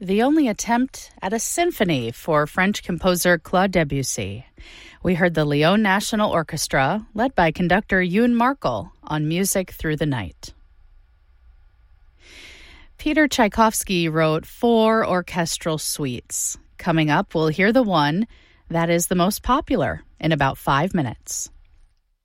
the only attempt at a symphony for French composer Claude Debussy. We heard the Lyon National Orchestra, led by conductor Yoon Markel, on Music Through the Night. Peter Tchaikovsky wrote 4 orchestral suites. Coming up, we'll hear the one that is the most popular in about 5 minutes.